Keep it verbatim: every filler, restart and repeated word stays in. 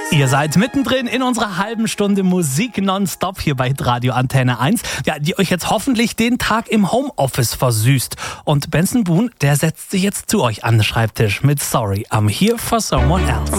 Ihr seid mittendrin in unserer halben Stunde Musik nonstop hier bei Radio Antenne eins, ja, die euch jetzt hoffentlich den Tag im Homeoffice versüßt. Und Benson Boone, der setzt sich jetzt zu euch an den Schreibtisch mit Sorry, I'm here for someone else.